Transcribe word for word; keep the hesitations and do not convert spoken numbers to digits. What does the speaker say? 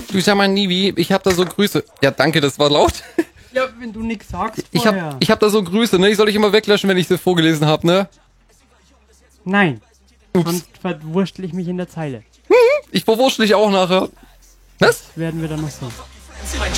Du sag mal, Nivi, ich hab da so Grüße. Ja, danke, das war laut. Ja, wenn du nix sagst Ich vorher. hab, ich hab da so Grüße, ne? Ich soll dich immer weglöschen, wenn ich sie vorgelesen hab, ne? Nein. Ups. Sonst verwurschtel ich mich in der Zeile. Ich verwurschtel dich auch nachher. Was? Das werden wir dann noch sehen.